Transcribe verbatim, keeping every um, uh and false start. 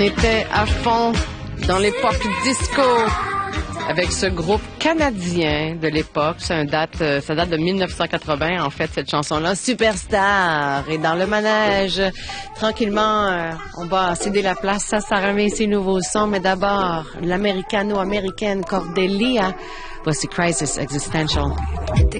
était à fond dans l'époque disco avec ce groupe canadien de l'époque. Ça date, ça date de mille neuf cent quatre-vingts, en fait, cette chanson-là. Superstar. Et dans le manège, tranquillement, euh, on va céder la place à Sarah May, ses nouveaux sons. Mais d'abord, l'americano-américaine Cordelia. Voici Crisis Existential.